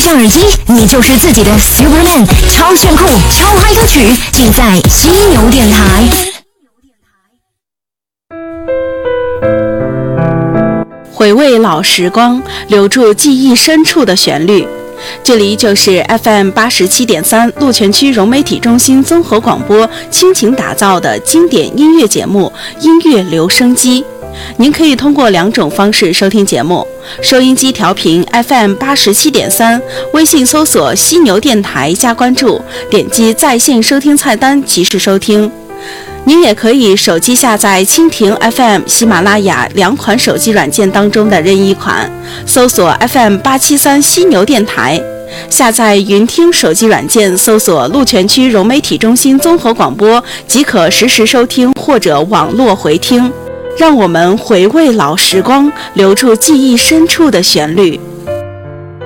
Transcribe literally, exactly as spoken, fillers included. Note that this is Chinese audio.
上耳机，你就是自己的 Superman， 超炫酷、超嗨歌曲，尽在犀牛电台。 回味老时光，留住记忆深处的旋律。这里就是 F M 八十七点三鹿泉区融媒体中心综合广播倾情打造的经典音乐节目《音乐留声机》。您可以通过两种方式收听节目：收音机调频 F M 八十七点三，微信搜索犀牛电台加关注，点击在线收听菜单即时收听。您也可以手机下载蜻蜓 F M、喜马拉雅两款手机软件当中的任意款，搜索 F M 八七三犀牛电台。下载云听手机软件，搜索鹿泉区融媒体中心综合广播，即可实时收听或者网络回听。让我们回味老时光，留住记忆深处的旋律。